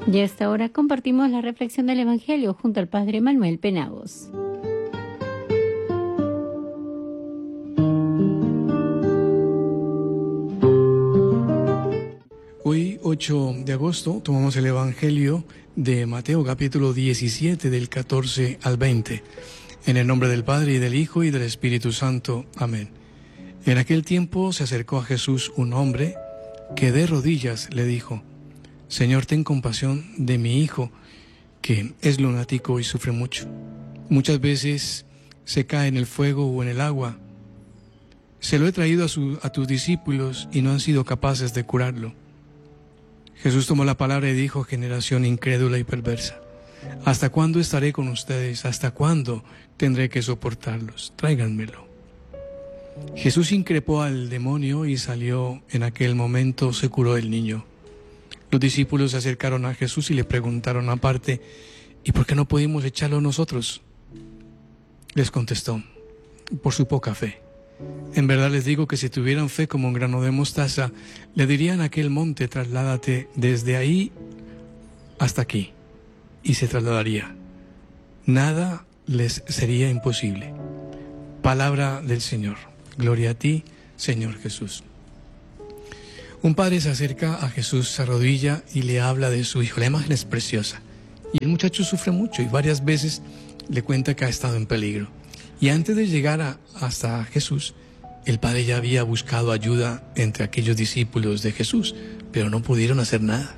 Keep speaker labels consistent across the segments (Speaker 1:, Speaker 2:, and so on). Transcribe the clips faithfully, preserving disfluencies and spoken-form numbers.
Speaker 1: Y hasta ahora compartimos la reflexión del Evangelio junto al Padre Manuel Penagos.
Speaker 2: Hoy, ocho de agosto, tomamos el Evangelio de Mateo, capítulo diecisiete, del catorce al veinte. En el nombre del Padre, y del Hijo, y del Espíritu Santo. Amén. En aquel tiempo se acercó a Jesús un hombre que de rodillas le dijo: Señor, ten compasión de mi hijo, que es lunático y sufre mucho. Muchas veces se cae en el fuego o en el agua. Se lo he traído a, su, a tus discípulos y no han sido capaces de curarlo. Jesús tomó la palabra y dijo: generación incrédula y perversa, ¿hasta cuándo estaré con ustedes? ¿Hasta cuándo tendré que soportarlos? Tráiganmelo. Jesús increpó al demonio y salió. En aquel momento se curó el niño. Los discípulos se acercaron a Jesús y le preguntaron aparte: ¿y por qué no pudimos echarlo nosotros? Les contestó: por su poca fe. En verdad les digo que si tuvieran fe como un grano de mostaza, le dirían a aquel monte: trasládate desde ahí hasta aquí, y se trasladaría. Nada les sería imposible. Palabra del Señor. Gloria a ti, Señor Jesús. Un padre se acerca a Jesús, se arrodilla y le habla de su hijo. La imagen es preciosa. Y el muchacho sufre mucho y varias veces le cuenta que ha estado en peligro. Y antes de llegar a, hasta Jesús, el padre ya había buscado ayuda entre aquellos discípulos de Jesús, pero no pudieron hacer nada.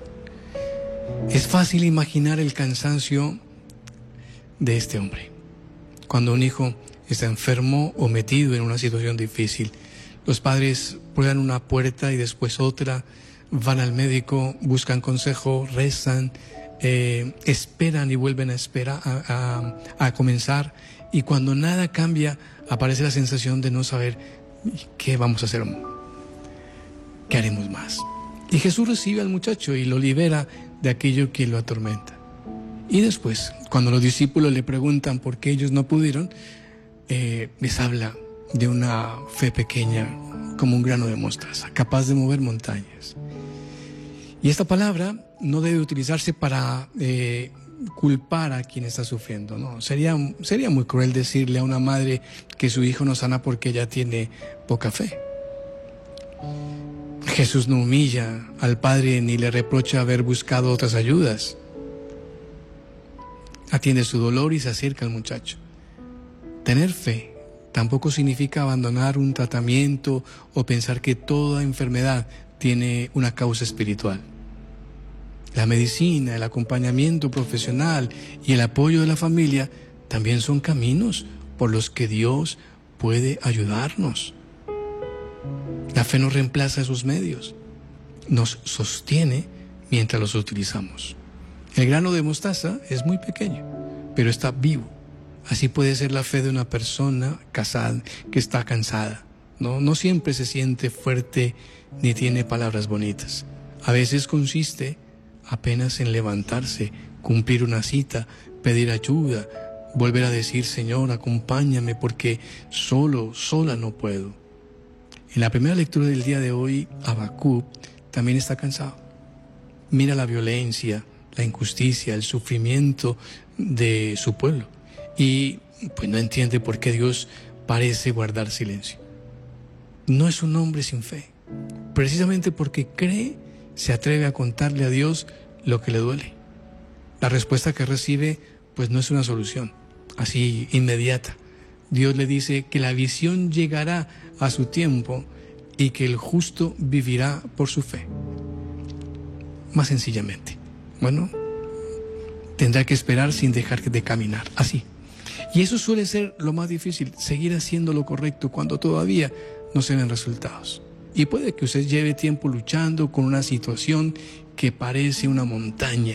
Speaker 2: Es fácil imaginar el cansancio de este hombre. Cuando un hijo está enfermo o metido en una situación difícil, los padres prueban una puerta y después otra, van al médico, buscan consejo, rezan, eh, esperan y vuelven a esperar, a, a, a comenzar, y cuando nada cambia, aparece la sensación de no saber qué vamos a hacer, qué haremos más. Y Jesús recibe al muchacho y lo libera de aquello que lo atormenta. Y después, cuando los discípulos le preguntan por qué ellos no pudieron, eh, les habla de una fe pequeña como un grano de mostaza, capaz de mover montañas. Y esta palabra no debe utilizarse para eh, culpar a quien está sufriendo, ¿no? Sería, sería muy cruel decirle a una madre que su hijo no sana porque ella tiene poca fe. Jesús no humilla al padre ni le reprocha haber buscado otras ayudas. Atiende su dolor y se acerca al muchacho. Tener fe tampoco significa abandonar un tratamiento o pensar que toda enfermedad tiene una causa espiritual. La medicina, el acompañamiento profesional y el apoyo de la familia también son caminos por los que Dios puede ayudarnos. La fe no reemplaza esos medios, nos sostiene mientras los utilizamos. El grano de mostaza es muy pequeño, pero está vivo. Así puede ser la fe de una persona casada que está cansada. No, no siempre se siente fuerte ni tiene palabras bonitas. A veces consiste apenas en levantarse, cumplir una cita, pedir ayuda, volver a decir: Señor, acompáñame porque solo, sola no puedo. En la primera lectura del día de hoy, Habacuc también está cansado. Mira la violencia, la injusticia, el sufrimiento de su pueblo. Y pues no entiende por qué Dios parece guardar silencio. No es un hombre sin fe. Precisamente porque cree, se atreve a contarle a Dios lo que le duele. La respuesta que recibe pues no es una solución así inmediata. Dios le dice que la visión llegará a su tiempo y que el justo vivirá por su fe. Más sencillamente, bueno, tendrá que esperar sin dejar de caminar, así. Y eso suele ser lo más difícil, seguir haciendo lo correcto cuando todavía no se ven resultados. Y puede que usted lleve tiempo luchando con una situación que parece una montaña.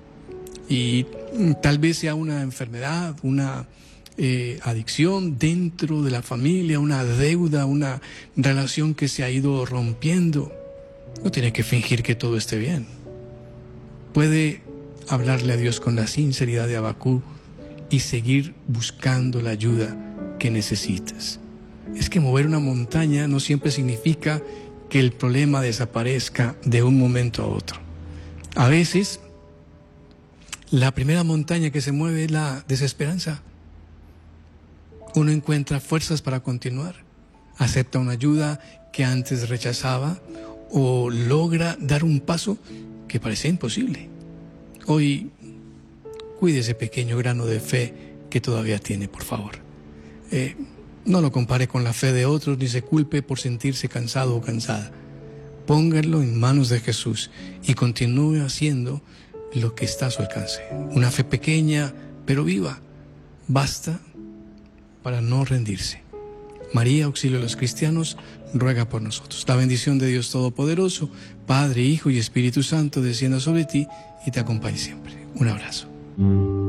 Speaker 2: Y tal vez sea una enfermedad, una eh, adicción dentro de la familia, una deuda, una relación que se ha ido rompiendo. No tiene que fingir que todo esté bien. Puede hablarle a Dios con la sinceridad de Habacuc y seguir buscando la ayuda que necesitas. Es que mover una montaña no siempre significa que el problema desaparezca de un momento a otro. A veces La primera montaña que se mueve es la desesperanza. Uno encuentra fuerzas para continuar, acepta una ayuda que antes rechazaba o logra dar un paso que parecía imposible. Hoy, cuide ese pequeño grano de fe que todavía tiene, por favor. Eh, no lo compare con la fe de otros ni se culpe por sentirse cansado o cansada. Póngalo en manos de Jesús y continúe haciendo lo que está a su alcance. Una fe pequeña, pero viva, basta para no rendirse. María, auxilio de los cristianos, ruega por nosotros. La bendición de Dios Todopoderoso, Padre, Hijo y Espíritu Santo, descienda sobre ti y te acompañe siempre. Un abrazo.